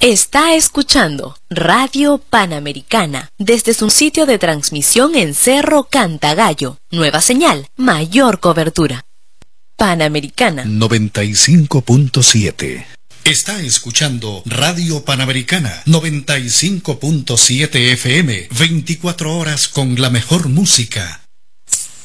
Está escuchando Radio Panamericana desde su sitio de transmisión en Cerro Cantagallo. Nueva señal, mayor cobertura. Panamericana 95.7. Está escuchando Radio Panamericana 95.7 FM, 24 horas con la mejor música.